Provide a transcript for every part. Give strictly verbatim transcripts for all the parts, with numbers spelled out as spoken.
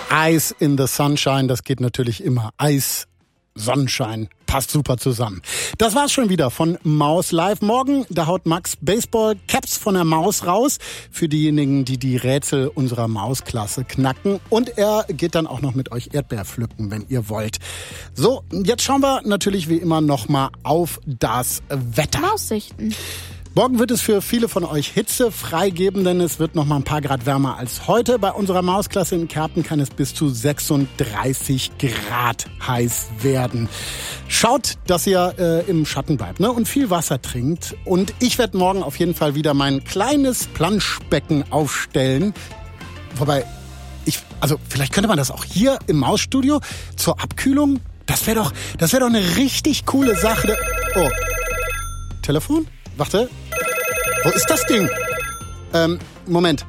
Ice in the Sunshine, das geht natürlich immer. Eis, Sonnenschein, passt super zusammen. Das war's schon wieder von Maus Live. Morgen, da haut Max Baseball-Caps von der Maus raus für diejenigen, die die Rätsel unserer Mausklasse knacken. Und er geht dann auch noch mit euch Erdbeer pflücken, wenn ihr wollt. So, jetzt schauen wir natürlich wie immer nochmal auf das Wetter. Maussichten. Morgen wird es für viele von euch Hitze freigeben, denn es wird noch mal ein paar Grad wärmer als heute. Bei unserer Mausklasse in Kerpen kann es bis zu sechsunddreißig Grad heiß werden. Schaut, dass ihr äh, im Schatten bleibt, ne? Und viel Wasser trinkt. Und ich werde morgen auf jeden Fall wieder mein kleines Planschbecken aufstellen. Wobei, ich, also vielleicht könnte man das auch hier im Mausstudio zur Abkühlung. Das wäre doch, das wäre doch eine richtig coole Sache. Oh, Telefon? Warte. Wo ist das Ding? Ähm, Moment.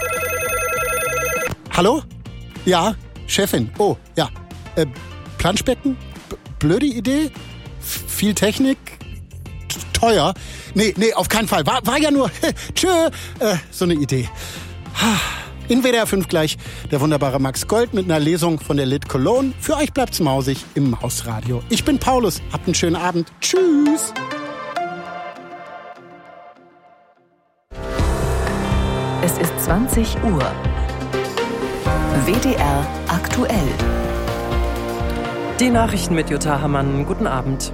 Hallo? Ja, Chefin. Oh, ja. Äh, Planschbecken? B- blöde Idee? F- viel Technik? T- teuer? Nee, nee, auf keinen Fall. War, war ja nur, tschö, äh, so eine Idee. In W D R fünf gleich der wunderbare Max Gold mit einer Lesung von der Lit Cologne. Für euch bleibt's mausig im Mausradio. Ich bin Paulus. Habt einen schönen Abend. Tschüss. Es ist zwanzig Uhr. W D R aktuell. Die Nachrichten mit Jutta Hammann. Guten Abend.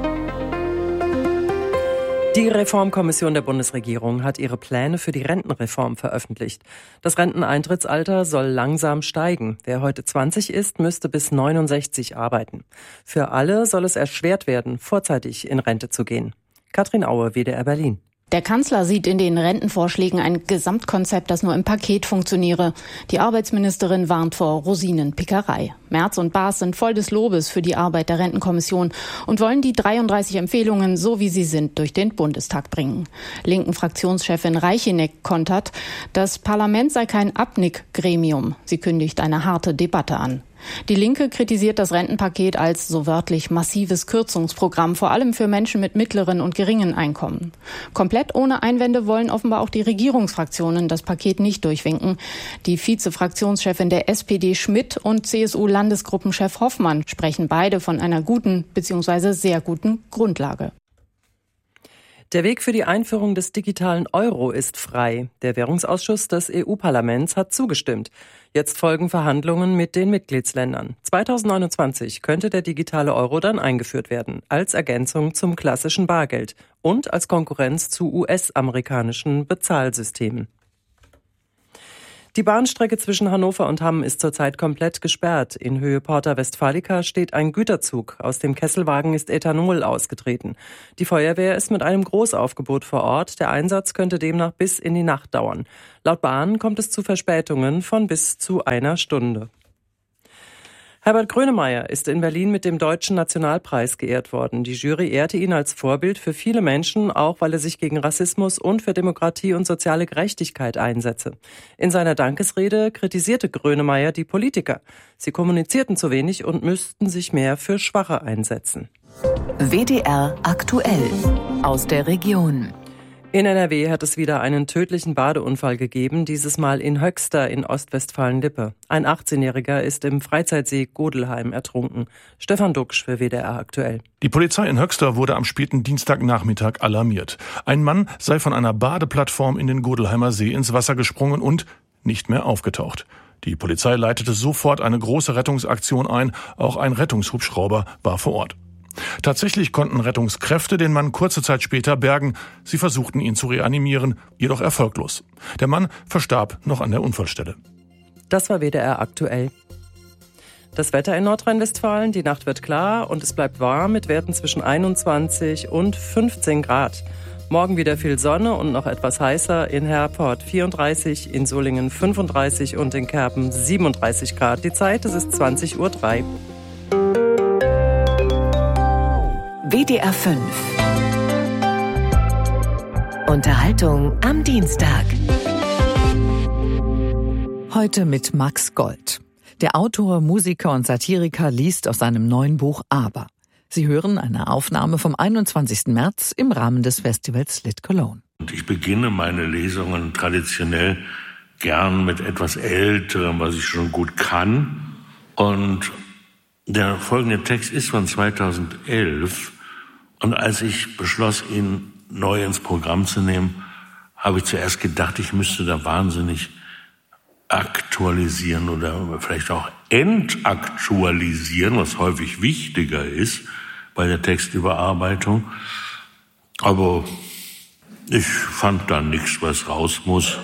Die Reformkommission der Bundesregierung hat ihre Pläne für die Rentenreform veröffentlicht. Das Renteneintrittsalter soll langsam steigen. Wer heute zwanzig ist, müsste bis neunundsechzig arbeiten. Für alle soll es erschwert werden, vorzeitig in Rente zu gehen. Katrin Aue, W D R Berlin. Der Kanzler sieht in den Rentenvorschlägen ein Gesamtkonzept, das nur im Paket funktioniere. Die Arbeitsministerin warnt vor Rosinenpickerei. Merz und Baas sind voll des Lobes für die Arbeit der Rentenkommission und wollen die dreiunddreißig Empfehlungen, so wie sie sind, durch den Bundestag bringen. Linken Fraktionschefin Reicheneck kontert, das Parlament sei kein Abnickgremium. Sie kündigt eine harte Debatte an. Die Linke kritisiert das Rentenpaket als so wörtlich massives Kürzungsprogramm, vor allem für Menschen mit mittleren und geringen Einkommen. Komplett ohne Einwände wollen offenbar auch die Regierungsfraktionen das Paket nicht durchwinken. Die Vize-Fraktionschefin der S P D Schmidt und C S U-Landesgruppenchef Hoffmann sprechen beide von einer guten bzw. sehr guten Grundlage. Der Weg für die Einführung des digitalen Euro ist frei. Der Währungsausschuss des E U-Parlaments hat zugestimmt. Jetzt folgen Verhandlungen mit den Mitgliedsländern. zweitausendneunundzwanzig könnte der digitale Euro dann eingeführt werden, als Ergänzung zum klassischen Bargeld und als Konkurrenz zu U S-amerikanischen Bezahlsystemen. Die Bahnstrecke zwischen Hannover und Hamm ist zurzeit komplett gesperrt. In Höhe Porta Westfalica steht ein Güterzug. Aus dem Kesselwagen ist Ethanol ausgetreten. Die Feuerwehr ist mit einem Großaufgebot vor Ort. Der Einsatz könnte demnach bis in die Nacht dauern. Laut Bahn kommt es zu Verspätungen von bis zu einer Stunde. Herbert Grönemeyer ist in Berlin mit dem Deutschen Nationalpreis geehrt worden. Die Jury ehrte ihn als Vorbild für viele Menschen, auch weil er sich gegen Rassismus und für Demokratie und soziale Gerechtigkeit einsetze. In seiner Dankesrede kritisierte Grönemeyer die Politiker. Sie kommunizierten zu wenig und müssten sich mehr für Schwache einsetzen. W D R aktuell aus der Region. In N R W hat es wieder einen tödlichen Badeunfall gegeben, dieses Mal in Höxter in Ostwestfalen-Lippe. Ein achtzehnjähriger ist im Freizeitsee Godelheim ertrunken. Stefan Duxch für W D R aktuell. Die Polizei in Höxter wurde am späten Dienstagnachmittag alarmiert. Ein Mann sei von einer Badeplattform in den Godelheimer See ins Wasser gesprungen und nicht mehr aufgetaucht. Die Polizei leitete sofort eine große Rettungsaktion ein. Auch ein Rettungshubschrauber war vor Ort. Tatsächlich konnten Rettungskräfte den Mann kurze Zeit später bergen. Sie versuchten ihn zu reanimieren, jedoch erfolglos. Der Mann verstarb noch an der Unfallstelle. Das war W D R aktuell. Das Wetter in Nordrhein-Westfalen, die Nacht wird klar und es bleibt warm mit Werten zwischen einundzwanzig und fünfzehn Grad. Morgen wieder viel Sonne und noch etwas heißer. In Herford vierunddreißig, in Solingen fünfunddreißig und in Kerpen siebenunddreißig Grad. Die Zeit, es ist zwanzig Uhr drei. W D R fünf. Unterhaltung am Dienstag. Heute mit Max Gold. Der Autor, Musiker und Satiriker liest aus seinem neuen Buch Aber. Sie hören eine Aufnahme vom einundzwanzigsten März im Rahmen des Festivals Lit Cologne. Und ich beginne meine Lesungen traditionell gern mit etwas Älterem, was ich schon gut kann. Und der folgende Text ist von zweitausendelf. Und als ich beschloss, ihn neu ins Programm zu nehmen, habe ich zuerst gedacht, ich müsste da wahnsinnig aktualisieren oder vielleicht auch entaktualisieren, was häufig wichtiger ist bei der Textüberarbeitung. Aber ich fand da nichts, was raus muss.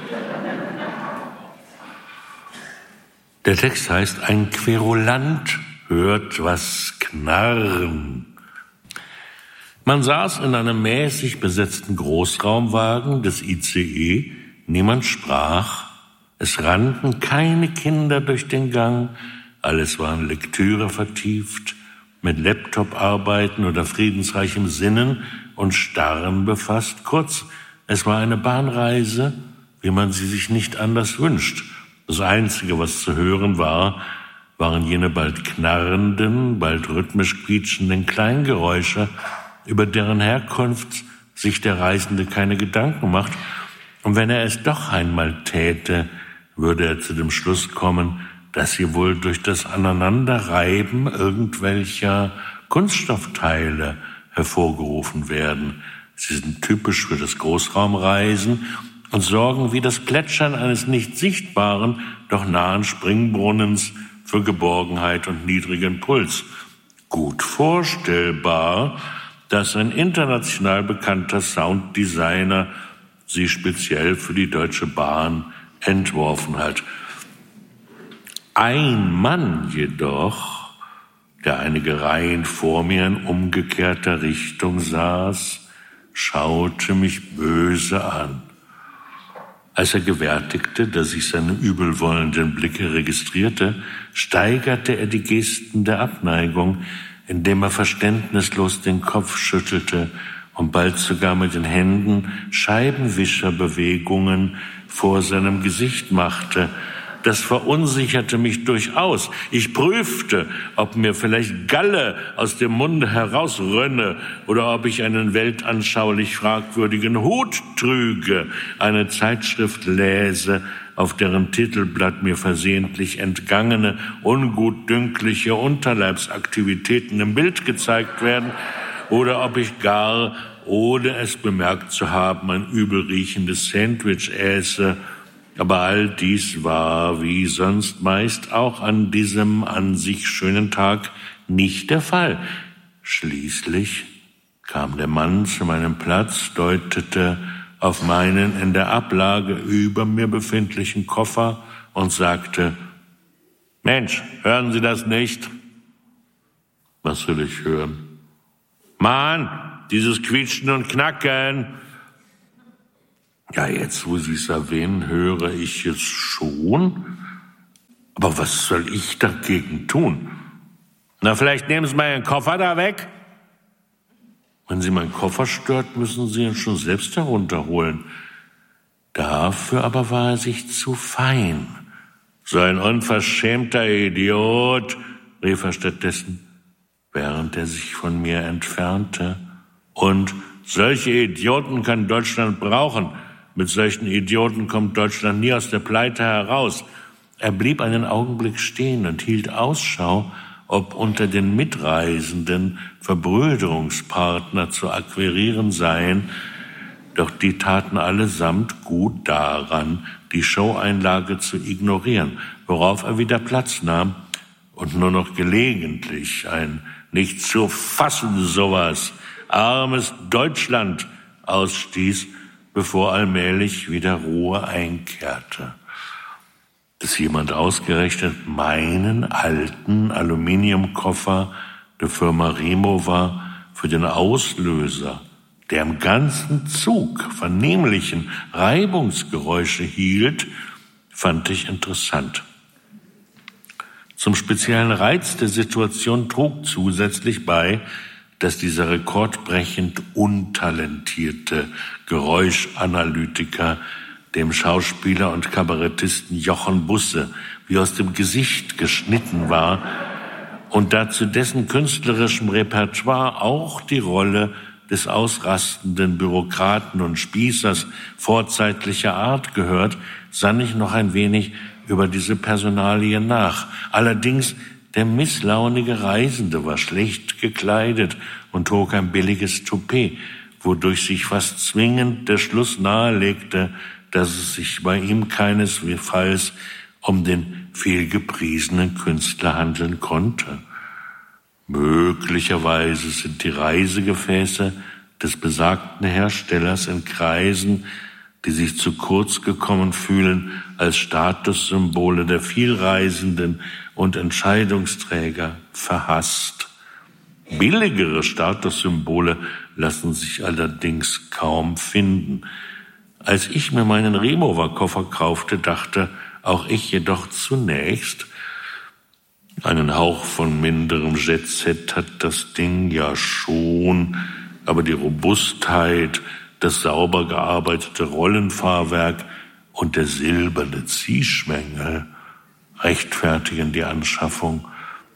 Der Text heißt: Ein Querulant hört was knarren. Man saß in einem mäßig besetzten Großraumwagen des I C E. Niemand sprach. Es rannten keine Kinder durch den Gang. Alles war in Lektüre vertieft, mit Laptop arbeiten oder friedensreichem Sinnen und Starren befasst. Kurz, es war eine Bahnreise, wie man sie sich nicht anders wünscht. Das Einzige, was zu hören war, waren jene bald knarrenden, bald rhythmisch quietschenden Kleingeräusche, über deren Herkunft sich der Reisende keine Gedanken macht. Und wenn er es doch einmal täte, würde er zu dem Schluss kommen, dass sie wohl durch das Aneinanderreiben irgendwelcher Kunststoffteile hervorgerufen werden. Sie sind typisch für das Großraumreisen und sorgen wie das Plätschern eines nicht sichtbaren, doch nahen Springbrunnens für Geborgenheit und niedrigen Puls. Gut vorstellbar, dass ein international bekannter Sounddesigner sie speziell für die Deutsche Bahn entworfen hat. Ein Mann jedoch, der einige Reihen vor mir in umgekehrter Richtung saß, schaute mich böse an. Als er gewärtigte, dass ich seine übelwollenden Blicke registrierte, steigerte er die Gesten der Abneigung, indem er verständnislos den Kopf schüttelte und bald sogar mit den Händen Scheibenwischerbewegungen vor seinem Gesicht machte. Das verunsicherte mich durchaus. Ich prüfte, ob mir vielleicht Galle aus dem Munde herausrönne oder ob ich einen weltanschaulich fragwürdigen Hut trüge, eine Zeitschrift läse, auf deren Titelblatt mir versehentlich entgangene, ungutdünkliche Unterleibsaktivitäten im Bild gezeigt werden, oder ob ich gar, ohne es bemerkt zu haben, ein übelriechendes Sandwich äße. Aber all dies war, wie sonst meist auch an diesem an sich schönen Tag, nicht der Fall. Schließlich kam der Mann zu meinem Platz, deutete auf meinen in der Ablage über mir befindlichen Koffer und sagte: Mensch, hören Sie das nicht? Was soll ich hören? Mann, dieses Quietschen und Knacken. Ja, jetzt, wo Sie es erwähnen, höre ich es schon. Aber was soll ich dagegen tun? Na, vielleicht nehmen Sie mal Ihren Koffer da weg. Wenn Sie meinen Koffer stört, müssen Sie ihn schon selbst herunterholen. Dafür aber war er sich zu fein. So ein unverschämter Idiot, rief er stattdessen, während er sich von mir entfernte. Und solche Idioten kann Deutschland brauchen. Mit solchen Idioten kommt Deutschland nie aus der Pleite heraus. Er blieb einen Augenblick stehen und hielt Ausschau, ob unter den Mitreisenden Verbrüderungspartner zu akquirieren seien. Doch die taten allesamt gut daran, die Showeinlage zu ignorieren, worauf er wieder Platz nahm und nur noch gelegentlich ein nicht zu fassen sowas, armes Deutschland ausstieß, bevor allmählich wieder Ruhe einkehrte. Dass jemand ausgerechnet meinen alten Aluminiumkoffer der Firma Rimowa für den Auslöser der im ganzen Zug vernehmlichen Reibungsgeräusche hielt, fand ich interessant. Zum speziellen Reiz der Situation trug zusätzlich bei, dass dieser rekordbrechend untalentierte Geräuschanalytiker dem Schauspieler und Kabarettisten Jochen Busse wie aus dem Gesicht geschnitten war und da zu dessen künstlerischem Repertoire auch die Rolle des ausrastenden Bürokraten und Spießers vorzeitlicher Art gehört, sann ich noch ein wenig über diese Personalie nach. Allerdings, der misslaunige Reisende war schlecht gekleidet und trug ein billiges Toupet, wodurch sich fast zwingend der Schluss nahelegte, dass es sich bei ihm keinesfalls um den vielgepriesenen Künstler handeln konnte. Möglicherweise sind die Reisegefäße des besagten Herstellers in Kreisen, die sich zu kurz gekommen fühlen, als Statussymbole der Vielreisenden und Entscheidungsträger verhasst. Billigere Statussymbole lassen sich allerdings kaum finden. Als ich mir meinen Remover-Koffer kaufte, dachte auch ich jedoch zunächst, einen Hauch von minderem Jetset hat das Ding ja schon, aber die Robustheit, das sauber gearbeitete Rollenfahrwerk und der silberne Ziehschwengel rechtfertigen die Anschaffung.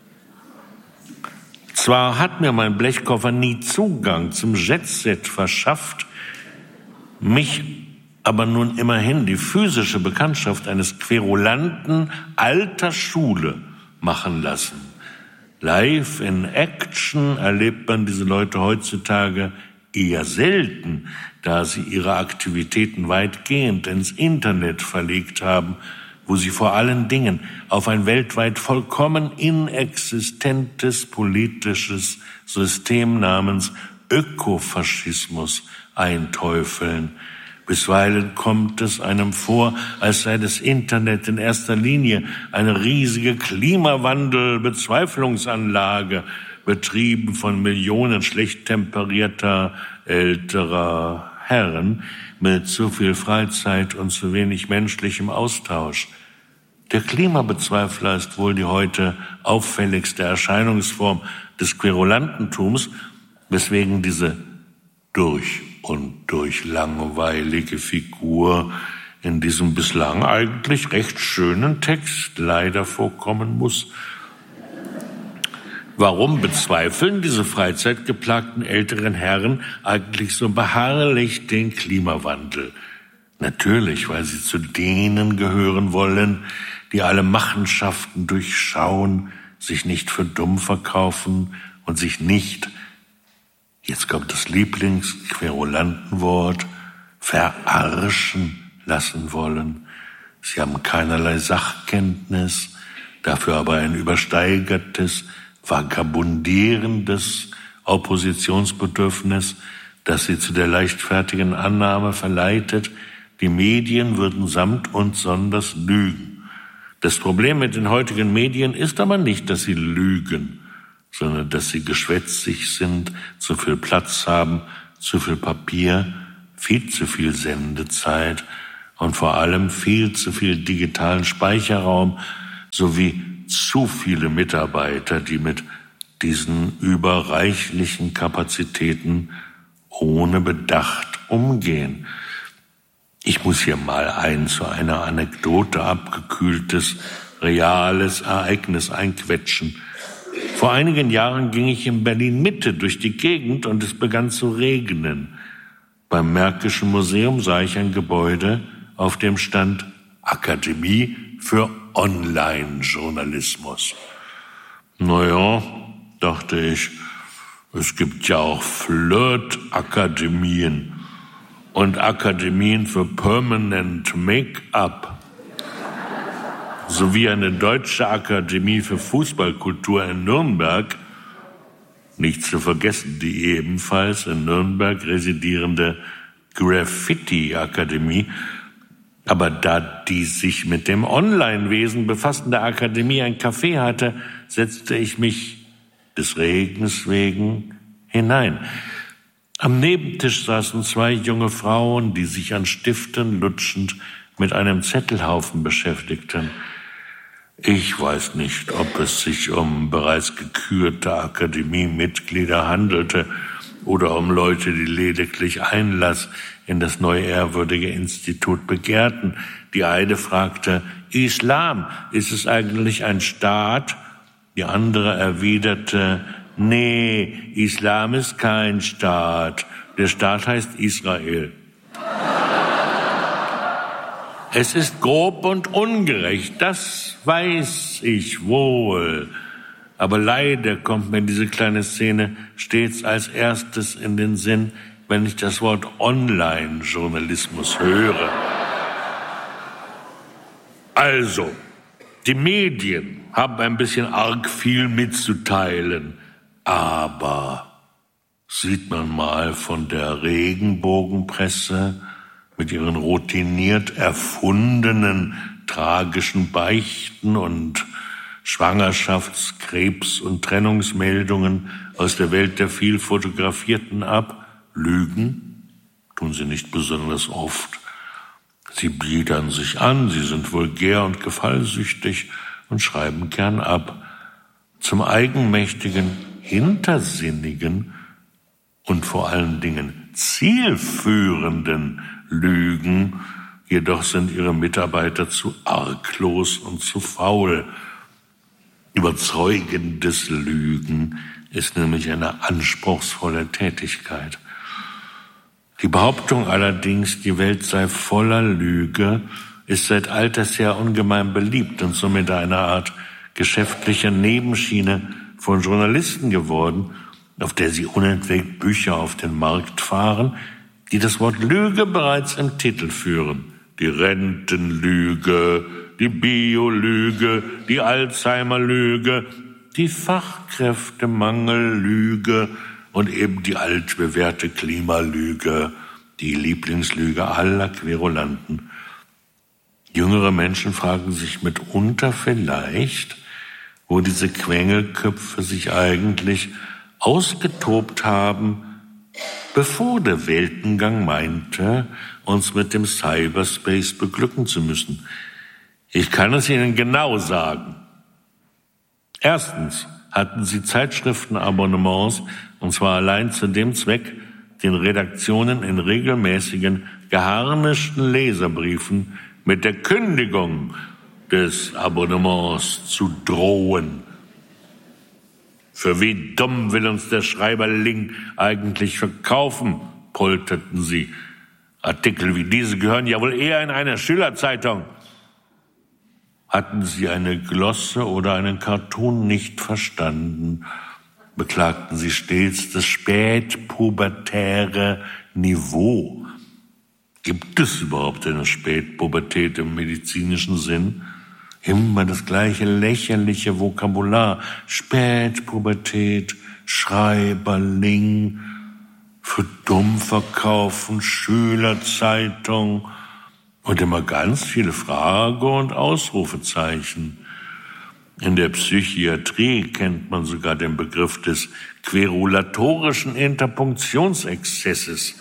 Zwar hat mir mein Blechkoffer nie Zugang zum Jetset verschafft, mich aber nun immerhin die physische Bekanntschaft eines Querulanten alter Schule machen lassen. Live in Action erlebt man diese Leute heutzutage eher selten, da sie ihre Aktivitäten weitgehend ins Internet verlegt haben, wo sie vor allen Dingen auf ein weltweit vollkommen inexistentes politisches System namens Ökofaschismus einteufeln. Bisweilen kommt es einem vor, als sei das Internet in erster Linie eine riesige Klimawandelbezweiflungsanlage, betrieben von Millionen schlecht temperierter älterer Herren mit zu viel Freizeit und zu wenig menschlichem Austausch. Der Klimabezweifler ist wohl die heute auffälligste Erscheinungsform des Querulantentums, weswegen diese durch und durch langweilige Figur in diesem bislang eigentlich recht schönen Text leider vorkommen muss. Warum bezweifeln diese freizeitgeplagten älteren Herren eigentlich so beharrlich den Klimawandel? Natürlich, weil sie zu denen gehören wollen, die alle Machenschaften durchschauen, sich nicht für dumm verkaufen und sich nicht, jetzt kommt das Lieblingsquerulantenwort, verarschen lassen wollen. Sie haben keinerlei Sachkenntnis, dafür aber ein übersteigertes, vagabundierendes Oppositionsbedürfnis, das sie zu der leichtfertigen Annahme verleitet, die Medien würden samt und sonders lügen. Das Problem mit den heutigen Medien ist aber nicht, dass sie lügen, sondern dass sie geschwätzig sind, zu viel Platz haben, zu viel Papier, viel zu viel Sendezeit und vor allem viel zu viel digitalen Speicherraum sowie zu viele Mitarbeiter, die mit diesen überreichlichen Kapazitäten ohne Bedacht umgehen. Ich muss hier mal ein zu einer Anekdote abgekühltes, reales Ereignis einquetschen. Vor einigen Jahren ging ich in Berlin-Mitte durch die Gegend und es begann zu regnen. Beim Märkischen Museum sah ich ein Gebäude, auf dem stand Akademie für Online-Journalismus. Naja, dachte ich, es gibt ja auch Flirt-Akademien und Akademien für Permanent Make-up, sowie eine deutsche Akademie für Fußballkultur in Nürnberg, nicht zu vergessen die ebenfalls in Nürnberg residierende Graffiti-Akademie. Aber da die sich mit dem Online-Wesen befassende Akademie ein Café hatte, setzte ich mich des Regens wegen hinein. Am Nebentisch saßen zwei junge Frauen, die sich an Stiften lutschend mit einem Zettelhaufen beschäftigten. Ich weiß nicht, ob es sich um bereits gekürte Akademiemitglieder handelte oder um Leute, die lediglich Einlass in das neu ehrwürdige Institut begehrten. Die eine fragte, Islam, ist es eigentlich ein Staat? Die andere erwiderte, Nee, Islam ist kein Staat. Der Staat heißt Israel. Es ist grob und ungerecht, das weiß ich wohl. Aber leider kommt mir diese kleine Szene stets als erstes in den Sinn, wenn ich das Wort Online-Journalismus höre. Also, die Medien haben ein bisschen arg viel mitzuteilen, aber sieht man mal von der Regenbogenpresse mit ihren routiniert erfundenen tragischen Beichten und Schwangerschafts-, Krebs- und Trennungsmeldungen aus der Welt der viel Fotografierten ab. Lügen tun sie nicht besonders oft. Sie biedern sich an, sie sind vulgär und gefallsüchtig und schreiben gern ab. Zum eigenmächtigen, hintersinnigen und vor allen Dingen zielführenden Lügen jedoch sind ihre Mitarbeiter zu arglos und zu faul. Überzeugendes Lügen ist nämlich eine anspruchsvolle Tätigkeit. Die Behauptung allerdings, die Welt sei voller Lüge, ist seit alters her ungemein beliebt und somit eine Art geschäftlicher Nebenschiene von Journalisten geworden, auf der sie unentwegt Bücher auf den Markt fahren, die das Wort Lüge bereits im Titel führen. Die Rentenlüge, die Biolüge, die Alzheimerlüge, die Fachkräftemangellüge und eben die altbewährte Klimalüge, die Lieblingslüge aller Querulanten. Jüngere Menschen fragen sich mitunter vielleicht, wo diese Quengelköpfe sich eigentlich ausgetobt haben, bevor der Weltengang meinte, uns mit dem Cyberspace beglücken zu müssen. Ich kann es Ihnen genau sagen. Erstens hatten sie Zeitschriftenabonnements, und zwar allein zu dem Zweck, den Redaktionen in regelmäßigen, geharnischten Leserbriefen mit der Kündigung des Abonnements zu drohen. Für wie dumm will uns der Schreiberling eigentlich verkaufen, polterten sie. Artikel wie diese gehören ja wohl eher in eine Schülerzeitung. Hatten sie eine Glosse oder einen Cartoon nicht verstanden, beklagten sie stets das spätpubertäre Niveau. Gibt es überhaupt eine Spätpubertät im medizinischen Sinn? Immer das gleiche lächerliche Vokabular. Spätpubertät, Schreiberling, für dumm verkaufen, Schülerzeitung und immer ganz viele Frage- und Ausrufezeichen. In der Psychiatrie kennt man sogar den Begriff des querulatorischen Interpunktionsexzesses.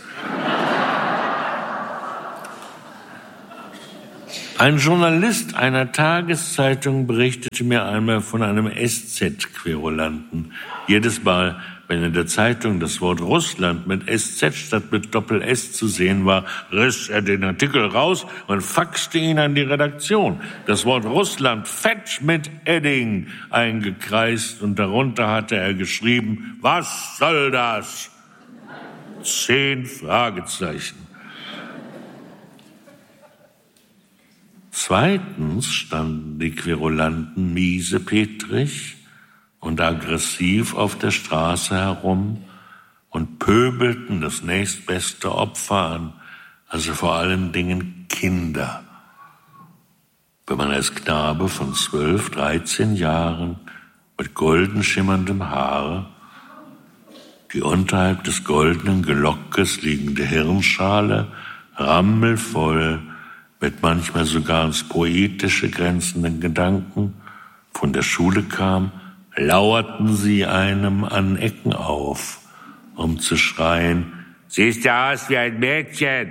Ein Journalist einer Tageszeitung berichtete mir einmal von einem S Z-Querulanten. Jedes Mal, wenn in der Zeitung das Wort Russland mit S Z statt mit Doppel-S zu sehen war, riss er den Artikel raus und faxte ihn an die Redaktion. Das Wort Russland fett mit Edding eingekreist und darunter hatte er geschrieben, was soll das? Zehn Fragezeichen. Zweitens standen die Querulanten miesepetrig und aggressiv auf der Straße herum und pöbelten das nächstbeste Opfer an, also vor allen Dingen Kinder. Wenn man als Knabe von zwölf, dreizehn Jahren mit golden schimmerndem Haar, die unterhalb des goldenen Gelockes liegende Hirnschale rammelvoll mit manchmal sogar ins Poetische grenzenden Gedanken von der Schule kam, lauerten sie einem an Ecken auf, um zu schreien, siehst du aus wie ein Mädchen?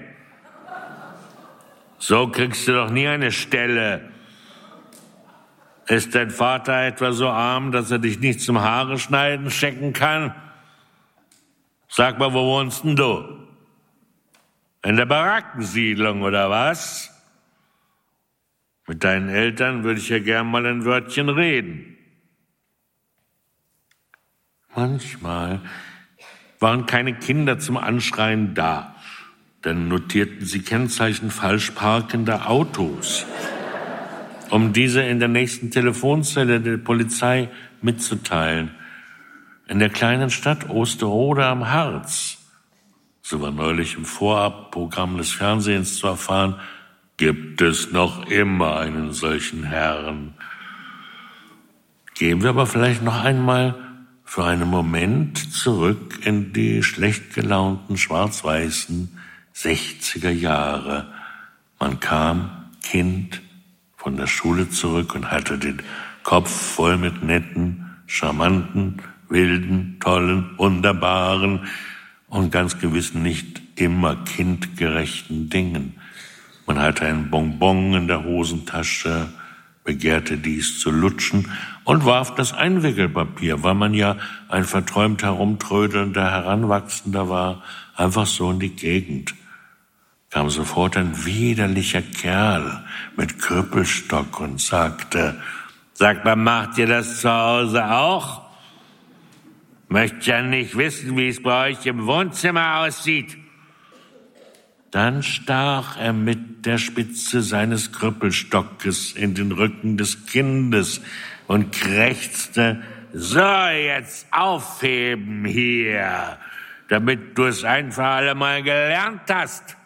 So kriegst du doch nie eine Stelle. Ist dein Vater etwa so arm, dass er dich nicht zum Haare schneiden schicken kann? Sag mal, wo wohnst denn du? In der Barackensiedlung oder was? Mit deinen Eltern würde ich ja gern mal ein Wörtchen reden. Manchmal waren keine Kinder zum Anschreien da. Dann notierten sie Kennzeichen falsch parkender Autos, um diese in der nächsten Telefonzelle der Polizei mitzuteilen. In der kleinen Stadt Osterode am Harz, so war neulich im Vorabprogramm des Fernsehens zu erfahren, gibt es noch immer einen solchen Herrn. Gehen wir aber vielleicht noch einmal für einen Moment zurück in die schlecht gelaunten, schwarz-weißen sechziger Jahre. Man kam, Kind, von der Schule zurück und hatte den Kopf voll mit netten, charmanten, wilden, tollen, wunderbaren und ganz gewiss nicht immer kindgerechten Dingen. Man hatte ein Bonbon in der Hosentasche, begehrte dies zu lutschen und warf das Einwickelpapier, weil man ja ein verträumt herumtrödelnder Heranwachsender war, einfach so in die Gegend. Kam sofort ein widerlicher Kerl mit Krüppelstock und sagte, »Sag mal, macht ihr das zu Hause auch? Möcht ja nicht wissen, wie es bei euch im Wohnzimmer aussieht.« Dann stach er mit der Spitze seines Krüppelstockes in den Rücken des Kindes und krächzte, »So, jetzt aufheben hier, damit du es einfach alle mal gelernt hast.«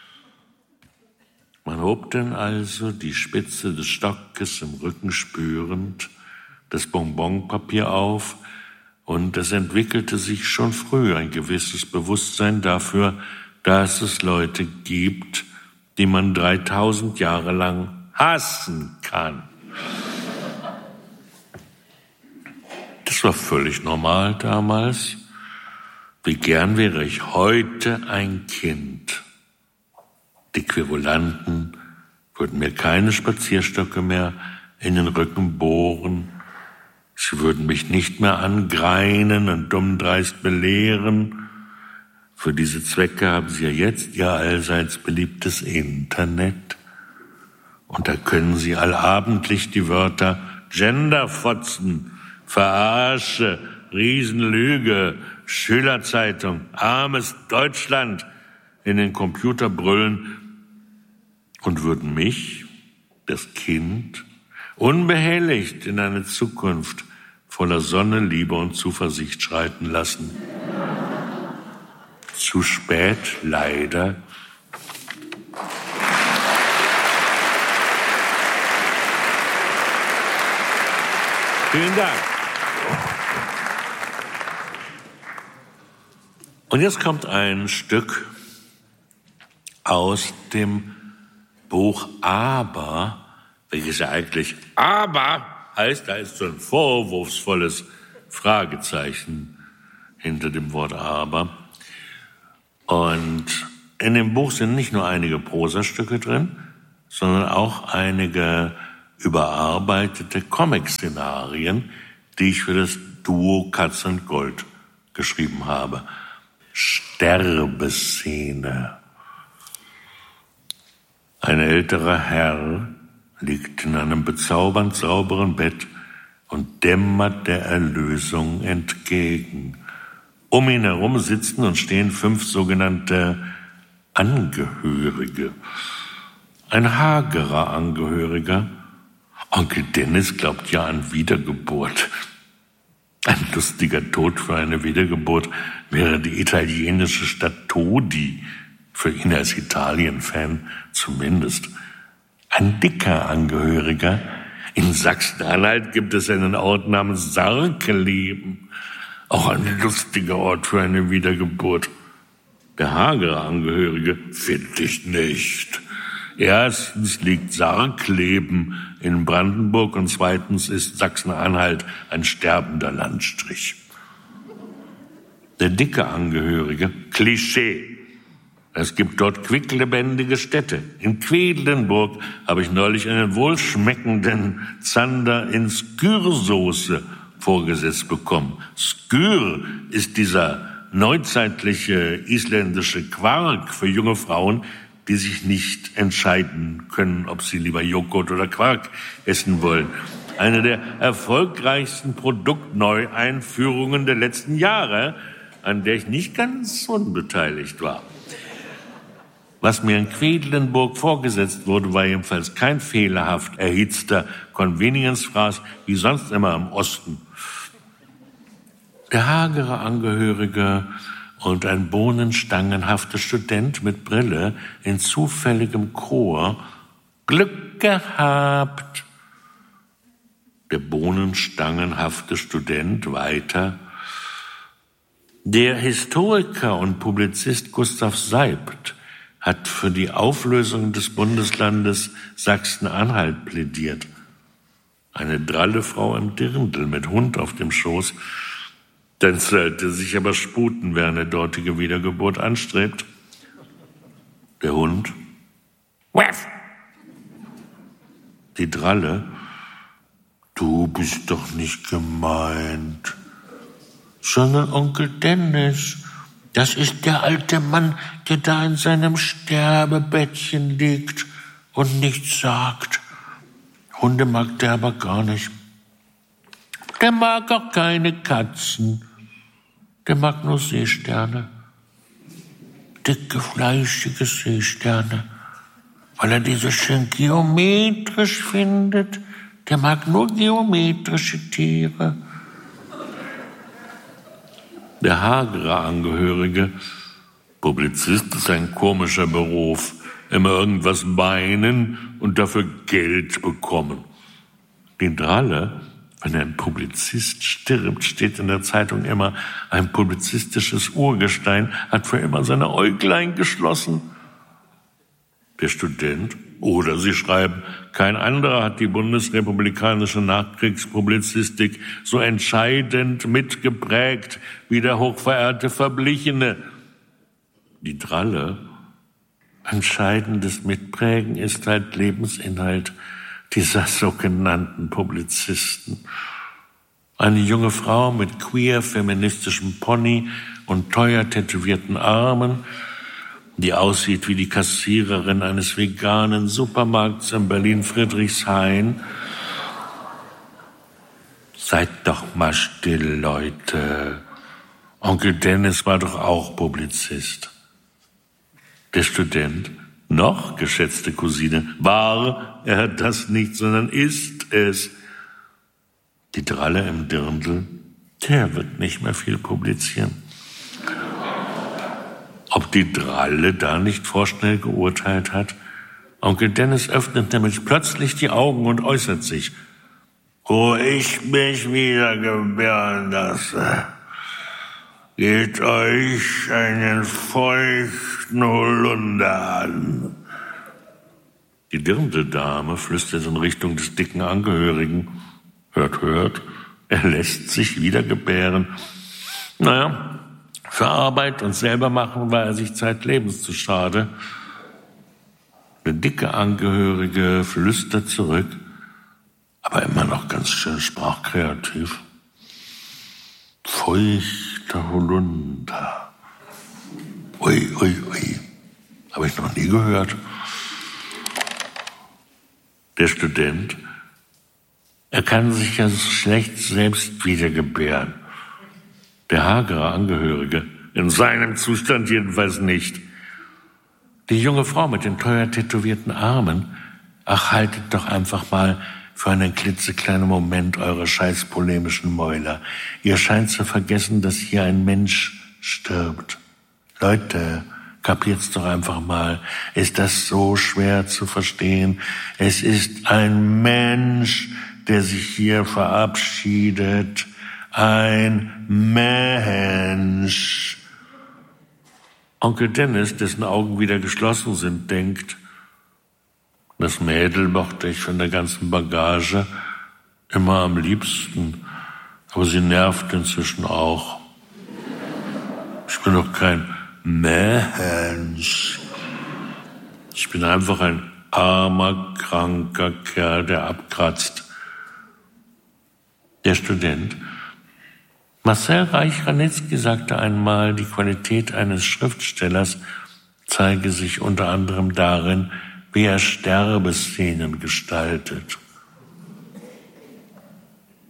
Man hob dann also die Spitze des Stockes im Rücken spürend das Bonbonpapier auf, und es entwickelte sich schon früh ein gewisses Bewusstsein dafür, dass es Leute gibt, die man dreitausend Jahre lang hassen kann. Das war völlig normal damals. Wie gern wäre ich heute ein Kind. Die Querulanten würden mir keine Spazierstöcke mehr in den Rücken bohren. Sie würden mich nicht mehr angreinen und dummdreist belehren. Für diese Zwecke haben sie ja jetzt ihr allseits beliebtes Internet. Und da können sie allabendlich die Wörter Genderfotzen, Verarsche, Riesenlüge, Schülerzeitung, armes Deutschland in den Computer brüllen und würden mich, das Kind, unbehelligt in eine Zukunft voller Sonne, Liebe und Zuversicht schreiten lassen. Zu spät, leider. Vielen Dank. Und jetzt kommt ein Stück aus dem Buch Aber, welches ja eigentlich Aber heißt, da ist so ein vorwurfsvolles Fragezeichen hinter dem Wort Aber. Und in dem Buch sind nicht nur einige Prosastücke drin, sondern auch einige überarbeitete Comic-Szenarien, die ich für das Duo Katz und Gold geschrieben habe. Sterbeszene. Ein älterer Herr liegt in einem bezaubernd sauberen Bett und dämmert der Erlösung entgegen. Um ihn herum sitzen und stehen fünf sogenannte Angehörige. Ein hagerer Angehöriger. Onkel Dennis glaubt ja an Wiedergeburt. Ein lustiger Tod für eine Wiedergeburt wäre die italienische Stadt Todi, für ihn als Italien-Fan zumindest. Ein dicker Angehöriger. In Sachsen-Anhalt gibt es einen Ort namens Sarkeleben. Auch ein lustiger Ort für eine Wiedergeburt. Der hagere Angehörige finde ich nicht. Erstens liegt Sarkleben in Brandenburg und zweitens ist Sachsen-Anhalt ein sterbender Landstrich. Der dicke Angehörige, Klischee. Es gibt dort quicklebendige Städte. In Quedlinburg habe ich neulich einen wohlschmeckenden Zander in Skürsoße vorgesetzt bekommen. Skyr ist dieser neuzeitliche isländische Quark für junge Frauen, die sich nicht entscheiden können, ob sie lieber Joghurt oder Quark essen wollen. Eine der erfolgreichsten Produktneueinführungen der letzten Jahre, an der ich nicht ganz unbeteiligt war. Was mir in Quedlinburg vorgesetzt wurde, war jedenfalls kein fehlerhaft erhitzter Convenience-Fraß wie sonst immer im Osten. Der hagere Angehörige und ein bohnenstangenhafter Student mit Brille in zufälligem Chor. Glück gehabt. Der bohnenstangenhafte Student weiter. Der Historiker und Publizist Gustav Seibt hat für die Auflösung des Bundeslandes Sachsen-Anhalt plädiert. Eine dralle Frau im Dirndl mit Hund auf dem Schoß. Dann sollte sich aber sputen, wer eine dortige Wiedergeburt anstrebt. Der Hund. Waff! Die Dralle. Du bist doch nicht gemeint. Sondern Onkel Dennis. Das ist der alte Mann, der da in seinem Sterbebettchen liegt und nichts sagt. Hunde mag der aber gar nicht. Der mag auch keine Katzen. Der mag nur Seesterne. Dicke, fleischige Seesterne. Weil er diese schön geometrisch findet. Der mag nur geometrische Tiere. Der hagere Angehörige, Publizist ist ein komischer Beruf, immer irgendwas beinen und dafür Geld bekommen. Die Dralle, wenn ein Publizist stirbt, steht in der Zeitung immer, ein publizistisches Urgestein hat für immer seine Äuglein geschlossen. Der Student, oder sie schreiben, kein anderer hat die bundesrepublikanische Nachkriegspublizistik so entscheidend mitgeprägt wie der hochverehrte Verblichene. Die Dralle, entscheidendes Mitprägen ist halt Lebensinhalt dieser sogenannten Publizisten. Eine junge Frau mit queer-feministischem Pony und teuer tätowierten Armen, die aussieht wie die Kassiererin eines veganen Supermarkts in Berlin-Friedrichshain. Seid doch mal still, Leute. Onkel Dennis war doch auch Publizist. Der Student, noch, geschätzte Cousine, war er das nicht, sondern ist es. Die Dralle im Dirndl, der wird nicht mehr viel publizieren. Ob die Dralle da nicht vorschnell geurteilt hat? Onkel Dennis öffnet nämlich plötzlich die Augen und äußert sich. Wo ich mich wieder gebären lasse, geht euch einen feuchten Holunder an. Die Dirndl-Dame flüstert in Richtung des dicken Angehörigen. Hört, hört, er lässt sich wieder gebären. Naja, für Arbeit und selber machen war er sich zeitlebens zu schade. Der dicke Angehörige flüstert zurück, aber immer noch ganz schön sprachkreativ. Feuchter Holunder. Ui, ui, ui. Habe ich noch nie gehört. Der Student, er kann sich ja schlecht selbst wiedergebären. Der hagere Angehörige, in seinem Zustand jedenfalls nicht. Die junge Frau mit den teuer tätowierten Armen, ach, haltet doch einfach mal für einen klitzekleinen Moment eure scheiß polemischen Mäuler. Ihr scheint zu vergessen, dass hier ein Mensch stirbt. Leute, kapiert's doch einfach mal. Ist das so schwer zu verstehen? Es ist ein Mensch, der sich hier verabschiedet. Ein Mensch. Onkel Dennis, dessen Augen wieder geschlossen sind, denkt, das Mädel mochte ich von der ganzen Bagage immer am liebsten, aber sie nervt inzwischen auch. Ich bin doch kein Mensch. Ich bin einfach ein armer, kranker Kerl, der abkratzt. Der Student, Marcel Reich-Ranitzky, sagte einmal, die Qualität eines Schriftstellers zeige sich unter anderem darin, wie er Sterbeszenen gestaltet.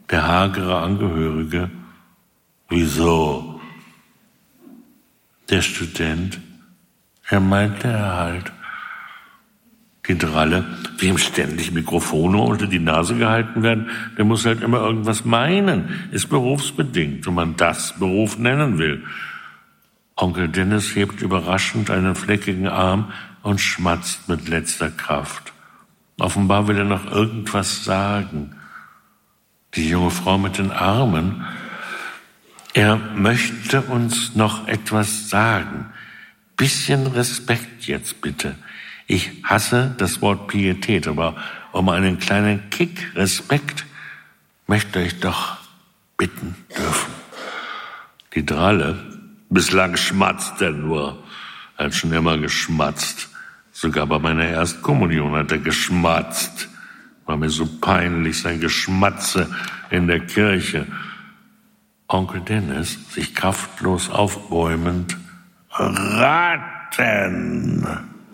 Der hagere Angehörige: Wieso? Der Student: Er meinte er halt. Die Dralle: Wem ständig Mikrofone unter die Nase gehalten werden, der muss halt immer irgendwas meinen. Ist berufsbedingt, wenn man das Beruf nennen will. Onkel Dennis hebt überraschend einen fleckigen Arm und schmatzt mit letzter Kraft. Offenbar will er noch irgendwas sagen. Die junge Frau mit den Armen: Er möchte uns noch etwas sagen. Bisschen Respekt jetzt bitte. Ich hasse das Wort Pietät, aber um einen kleinen Kick Respekt möchte ich doch bitten dürfen. Die Dralle: Bislang schmatzt er nur. Er hat schon immer geschmatzt. Sogar bei meiner Erstkommunion hat er geschmatzt. War mir so peinlich, sein Geschmatze in der Kirche. Onkel Dennis, sich kraftlos aufbäumend: Raten!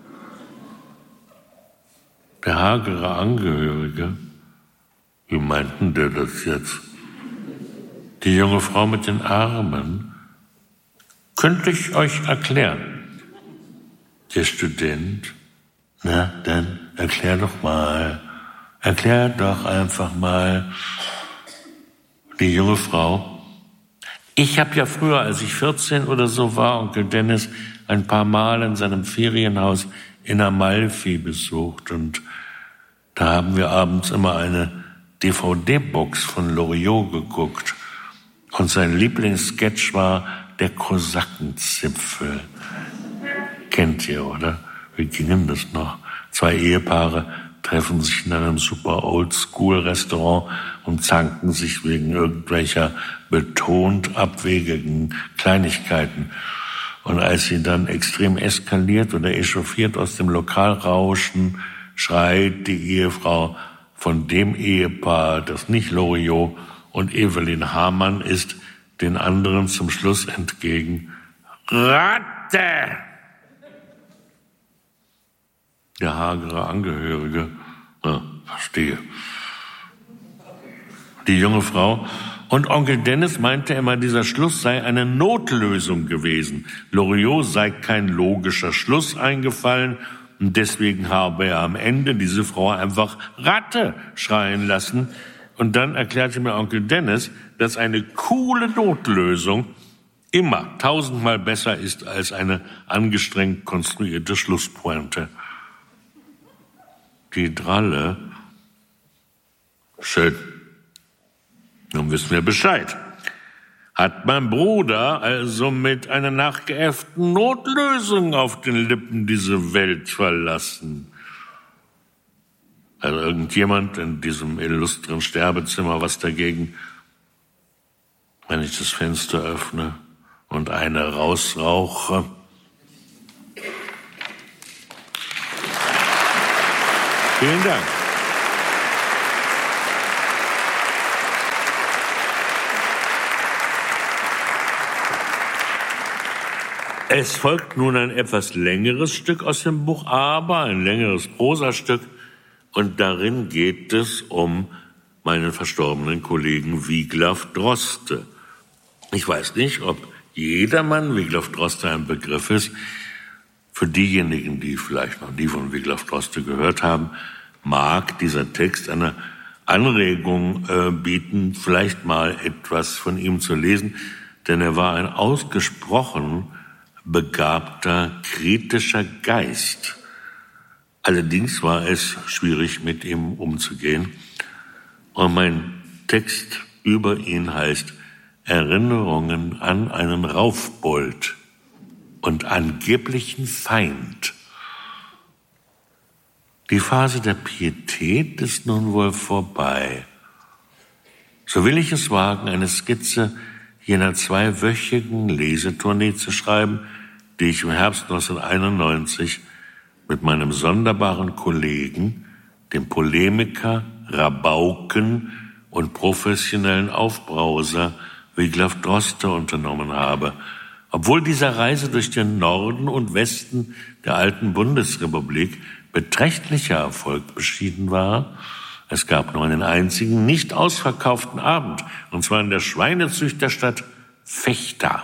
Der hagere Angehörige: Wie meinten der das jetzt? Die junge Frau mit den Armen: Könnte ich euch erklären. Der Student: Na, dann erklär doch mal. Erklär doch einfach mal. Die junge Frau: Ich habe ja früher, als ich vierzehn oder so war, Onkel Dennis ein paar Mal in seinem Ferienhaus in Amalfi besucht, und da haben wir abends immer eine D V D-Box von Loriot geguckt. Und sein Lieblingssketch war der Kosakenzipfel. Kennt ihr, oder? Wie ging denn das noch? Zwei Ehepaare treffen sich in einem super Oldschool-Restaurant und zanken sich wegen irgendwelcher betont abwegigen Kleinigkeiten. Und als sie dann extrem eskaliert oder echauffiert aus dem Lokal rauschen, schreit die Ehefrau von dem Ehepaar, das nicht Loriot und Evelyn Hamann ist, den anderen zum Schluss entgegen: Ratte! Der hagere Angehörige: Ja, verstehe. Die junge Frau: Und Onkel Dennis meinte immer, dieser Schluss sei eine Notlösung gewesen. Loriot sei kein logischer Schluss eingefallen, und deswegen habe er am Ende diese Frau einfach Ratte schreien lassen. Und dann erklärte mir Onkel Dennis, dass eine coole Notlösung immer tausendmal besser ist als eine angestrengt konstruierte Schlusspointe. Die Dralle: Schön. Nun wissen wir Bescheid. Hat mein Bruder also mit einer nachgeäfften Notlösung auf den Lippen diese Welt verlassen? Also irgendjemand in diesem illustren Sterbezimmer was dagegen, wenn ich das Fenster öffne und eine rausrauche? Vielen Dank. Es folgt nun ein etwas längeres Stück aus dem Buch Aber, ein längeres Prosastück, und darin geht es um meinen verstorbenen Kollegen Wiglaf Droste. Ich weiß nicht, ob jedermann Wiglaf Droste ein Begriff ist. Für diejenigen, die vielleicht noch nie von Wiglaf Droste gehört haben, mag dieser Text eine Anregung äh, bieten, vielleicht mal etwas von ihm zu lesen, denn er war ein ausgesprochen begabter, kritischer Geist. Allerdings war es schwierig, mit ihm umzugehen. Und mein Text über ihn heißt Erinnerungen an einen Raufbold und angeblichen Feind. Die Phase der Pietät ist nun wohl vorbei. So will ich es wagen, eine Skizze jener zweiwöchigen Lesetournee zu schreiben, die ich im Herbst neunzehnhunderteinundneunzig mit meinem sonderbaren Kollegen, dem Polemiker, Rabauken und professionellen Aufbrauser Wiglaf Droste unternommen habe. Obwohl dieser Reise durch den Norden und Westen der alten Bundesrepublik beträchtlicher Erfolg beschieden war, Es gab nur einen einzigen nicht ausverkauften Abend, und zwar in der Schweinezüchterstadt Vechta.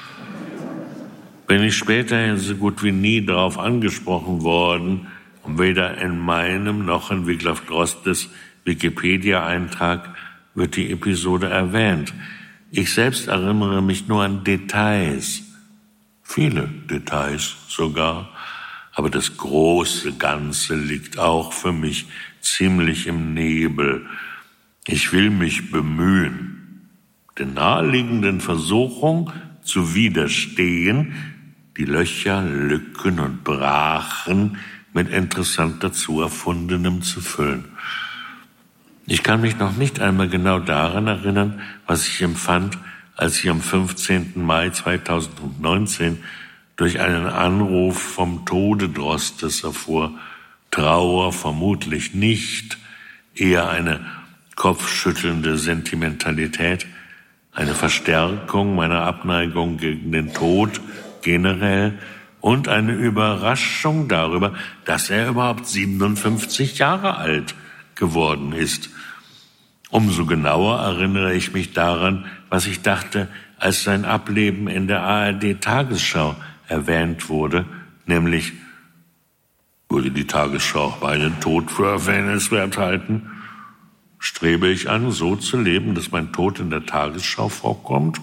Bin ich später so gut wie nie darauf angesprochen worden, und weder in meinem noch in Wiglaf Drostes Wikipedia-Eintrag wird die Episode erwähnt. Ich selbst erinnere mich nur an Details, viele Details sogar, aber das große Ganze liegt auch für mich ziemlich im Nebel. Ich will mich bemühen, den naheliegenden Versuchungen zu widerstehen, die Löcher, Lücken und Brachen mit interessant dazu Erfundenem zu füllen. Ich kann mich noch nicht einmal genau daran erinnern, was ich empfand, als ich am fünfzehnten Mai zweitausendneunzehn durch einen Anruf vom Tode Drostes erfuhr. Trauer vermutlich nicht, eher eine kopfschüttelnde Sentimentalität, eine Verstärkung meiner Abneigung gegen den Tod generell und eine Überraschung darüber, dass er überhaupt siebenundfünfzig Jahre alt geworden ist. Umso genauer erinnere ich mich daran, was ich dachte, als sein Ableben in der A R D-Tagesschau erwähnt wurde, nämlich würde die Tagesschau meinen Tod für erwähnenswert halten? Strebe ich an, so zu leben, dass mein Tod in der Tagesschau vorkommt?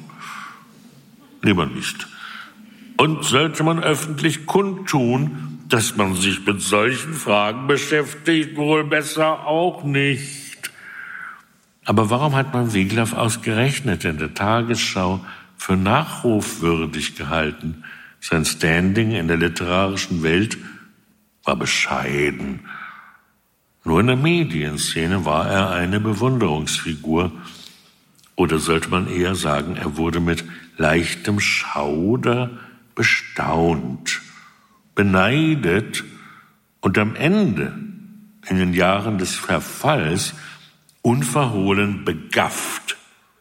Lieber nicht. Und sollte man öffentlich kundtun, dass man sich mit solchen Fragen beschäftigt, wohl besser auch nicht. Aber warum hat man Wiglaf ausgerechnet in der Tagesschau für nachrufwürdig gehalten? Sein Standing in der literarischen Welt war bescheiden. Nur in der Medienszene war er eine Bewunderungsfigur. Oder sollte man eher sagen, er wurde mit leichtem Schauder bestaunt, beneidet und am Ende, in den Jahren des Verfalls, unverhohlen begafft.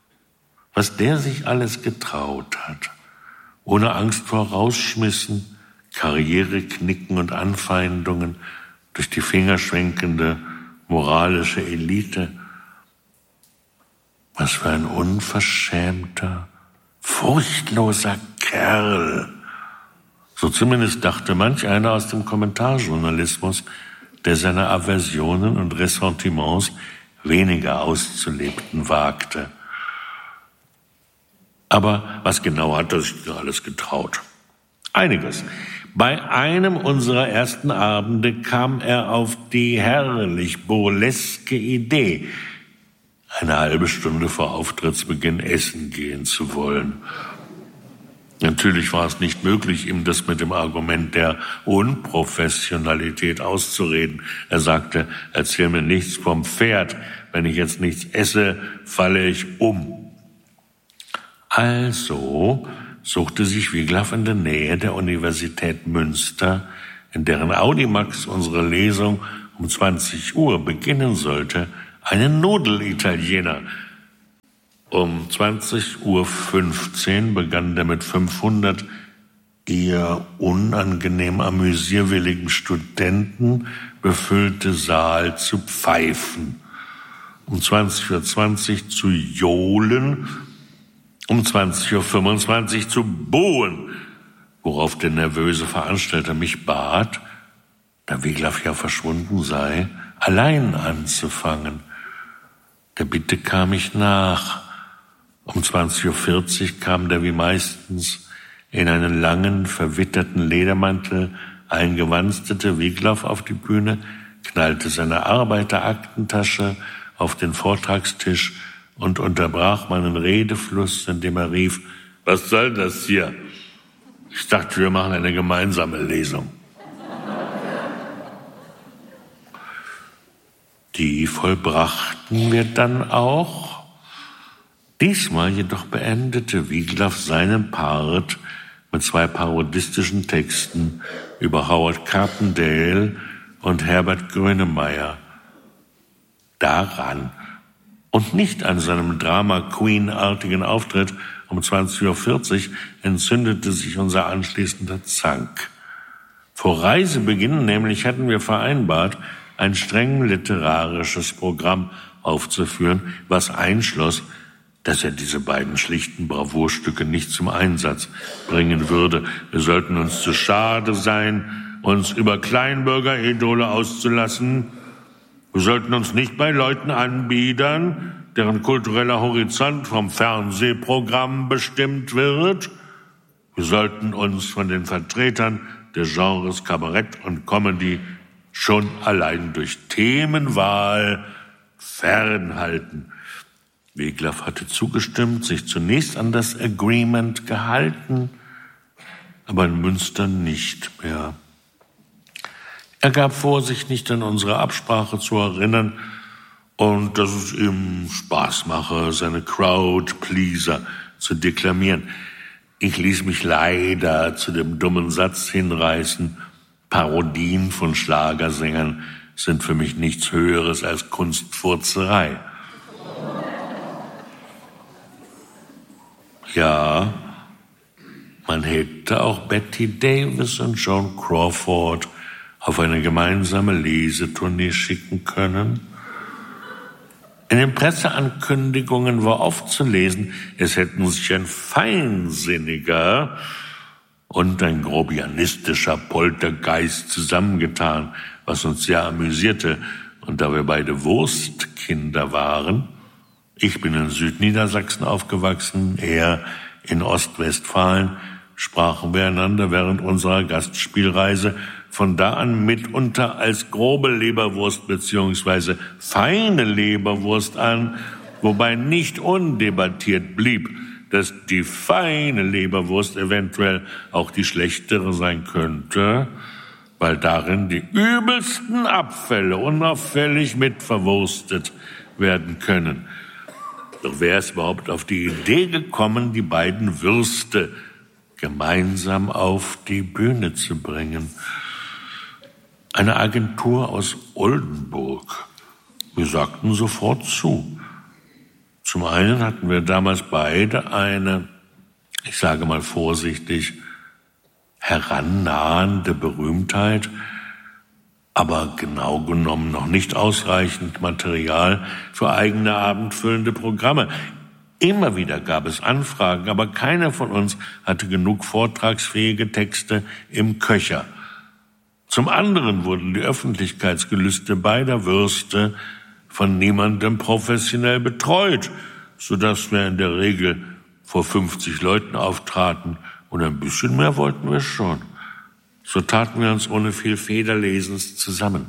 Was der sich alles getraut hat, ohne Angst vor Rausschmissen, Karriereknicken und Anfeindungen durch die fingerschwenkende moralische Elite. Was für ein unverschämter, furchtloser Kerl. So zumindest dachte manch einer aus dem Kommentarjournalismus, der seine Aversionen und Ressentiments weniger auszulebten wagte. Aber was genau hat er sich alles getraut? Einiges. Bei einem unserer ersten Abende kam er auf die herrlich burleske Idee, eine halbe Stunde vor Auftrittsbeginn essen gehen zu wollen. Natürlich war es nicht möglich, ihm das mit dem Argument der Unprofessionalität auszureden. Er sagte, erzähl mir nichts vom Pferd. Wenn ich jetzt nichts esse, falle ich um. Also suchte sich Wiglaf in der Nähe der Universität Münster, in deren Audimax unsere Lesung um zwanzig Uhr beginnen sollte, einen Nudelitaliener. Um zwanzig Uhr fünfzehn begann der mit fünfhundert eher unangenehm amüsierwilligen Studenten befüllte Saal zu pfeifen, um zwanzig Uhr zwanzig zu johlen, um zwanzig Uhr fünfundzwanzig zu buhen, worauf der nervöse Veranstalter mich bat, da Wiglaf ja verschwunden sei, allein anzufangen. Der Bitte kam ich nach. Um zwanzig Uhr vierzig kam der wie meistens in einen langen, verwitterten Ledermantel eingewanstete Wiglaf auf die Bühne, knallte seine Arbeiteraktentasche auf den Vortragstisch und unterbrach meinen Redefluss, indem er rief, was soll das hier? Ich dachte, wir machen eine gemeinsame Lesung. Die vollbrachten wir dann auch. Diesmal jedoch beendete Wiglaf seinen Part mit zwei parodistischen Texten über Howard Carpendale und Herbert Grönemeyer. Daran und nicht an seinem Drama-Queen-artigen Auftritt um zwanzig Uhr vierzig entzündete sich unser anschließender Zank. Vor Reisebeginn nämlich hatten wir vereinbart, ein streng literarisches Programm aufzuführen, was einschloss, dass er diese beiden schlichten Bravourstücke nicht zum Einsatz bringen würde. Wir sollten uns zu schade sein, uns über Kleinbürgeridole auszulassen. Wir sollten uns nicht bei Leuten anbiedern, deren kultureller Horizont vom Fernsehprogramm bestimmt wird. Wir sollten uns von den Vertretern des Genres Kabarett und Comedy schon allein durch Themenwahl fernhalten. Weglaff hatte zugestimmt, sich zunächst an das Agreement gehalten, aber in Münster nicht mehr. Er gab vor, sich nicht an unsere Absprache zu erinnern und dass es ihm Spaß mache, seine Crowd-Pleaser zu deklamieren. Ich ließ mich leider zu dem dummen Satz hinreißen, Parodien von Schlagersängern sind für mich nichts Höheres als Kunstfurzerei. Ja, man hätte auch Betty Davis und Joan Crawford auf eine gemeinsame Lesetournee schicken können. In den Presseankündigungen war oft zu lesen, es hätten sich ein feinsinniger und ein grobianistischer Poltergeist zusammengetan, was uns sehr amüsierte. Und da wir beide Wurstkinder waren, ich bin in Südniedersachsen aufgewachsen, er in Ostwestfalen, sprachen wir einander während unserer Gastspielreise von da an mitunter als grobe Leberwurst beziehungsweise feine Leberwurst an, wobei nicht undebattiert blieb, dass die feine Leberwurst eventuell auch die schlechtere sein könnte, weil darin die übelsten Abfälle unauffällig mitverwurstet werden können. Doch wer ist überhaupt auf die Idee gekommen, die beiden Würste gemeinsam auf die Bühne zu bringen? Eine Agentur aus Oldenburg. Wir sagten sofort zu. Zum einen hatten wir damals beide eine, ich sage mal vorsichtig, herannahende Berühmtheit, aber genau genommen noch nicht ausreichend Material für eigene abendfüllende Programme. Immer wieder gab es Anfragen, aber keiner von uns hatte genug vortragsfähige Texte im Köcher. Zum anderen wurden die Öffentlichkeitsgelüste beider Würste von niemandem professionell betreut, sodass wir in der Regel vor fünfzig Leuten auftraten und ein bisschen mehr wollten wir schon. So taten wir uns ohne viel Federlesens zusammen.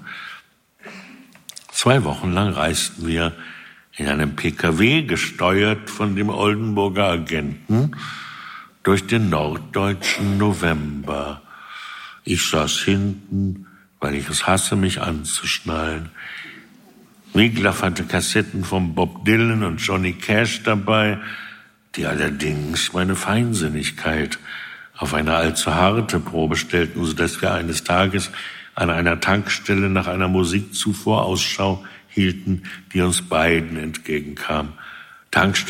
Zwei Wochen lang reisten wir in einem P K W, gesteuert von dem Oldenburger Agenten, durch den norddeutschen November. Ich saß hinten, weil ich es hasse, mich anzuschnallen. Weglaff hatte Kassetten von Bob Dylan und Johnny Cash dabei, die allerdings meine Feinsinnigkeit auf eine allzu harte Probe stellten, sodass wir eines Tages an einer Tankstelle nach einer Musikzufuhr Ausschau hielten, die uns beiden entgegenkam. Tankstelle